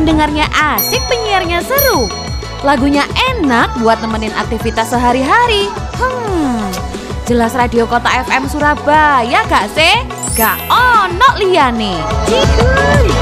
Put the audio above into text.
pendengarnya asik, penyiarnya seru. Lagunya enak buat nemenin aktivitas sehari-hari. Jelas Radio Kota FM Surabaya gak sih? Gak ono liyane. Cihuy.